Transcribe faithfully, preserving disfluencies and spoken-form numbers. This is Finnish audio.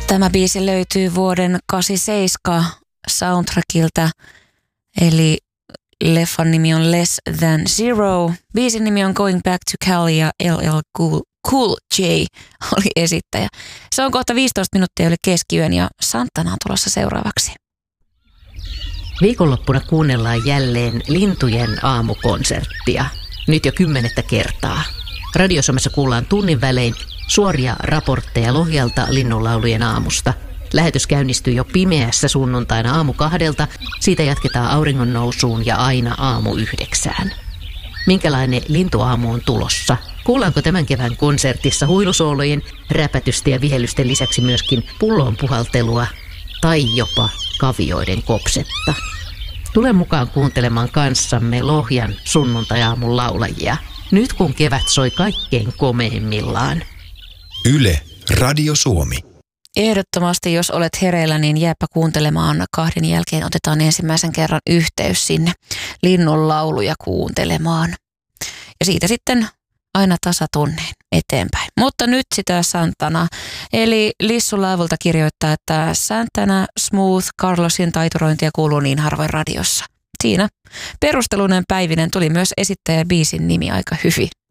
Tämä biisi löytyy vuoden kahdeksankymmentäseitsemän soundtrackilta, eli leffan nimi on Less Than Zero. Biisin nimi on Going Back to Cali ja L L Cool, cool J oli esittäjä. Se on kohta viisitoista minuuttia yli keskiyön ja Santana on tulossa seuraavaksi. Viikonloppuna kuunnellaan jälleen lintujen aamukonserttia. Nyt jo kymmenettä kertaa. Radiosomessa kuullaan tunnin välein suoria raportteja Lohjalta linnunlaulujen aamusta. Lähetys käynnistyy jo pimeässä sunnuntaina aamu kahdelta. Siitä jatketaan auringon nousuun ja aina aamu yhdeksään. Minkälainen lintuaamu on tulossa? Kuullaanko tämän kevään konsertissa huilusoolojen, räpätysten ja vihellysten lisäksi myöskin pullon puhaltelua tai jopa kavioiden kopsetta? Tule mukaan kuuntelemaan kanssamme Lohjan sunnuntajaamun laulajia. Nyt kun kevät soi kaikkein komeimmillaan. Yle, Radio Suomi. Ehdottomasti, jos olet hereillä, niin jääpä kuuntelemaan. Kahden jälkeen otetaan ensimmäisen kerran yhteys sinne linnun lauluja kuuntelemaan. Ja siitä sitten aina tasatunneen eteenpäin. Mutta nyt sitä Santana. Eli Lissu Laivulta kirjoittaa, että Santana Smooth Carlosin taiturointia kuuluu niin harvoin radiossa. Siinä perustelunen Päivinen tuli myös esittäjä biisin nimi aika hyvin.